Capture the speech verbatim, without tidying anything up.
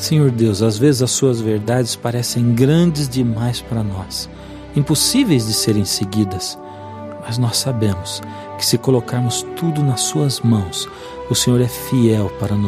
Senhor Deus, às vezes as suas verdades parecem grandes demais para nós, impossíveis de serem seguidas, mas nós sabemos que se colocarmos tudo nas suas mãos, o Senhor é fiel para nos